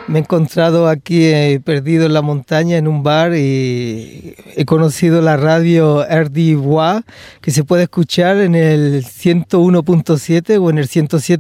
Me he encontrado aquí perdido en la montaña en un bar y he conocido la radio RDY que se puede escuchar en el 101.7 o en el 107.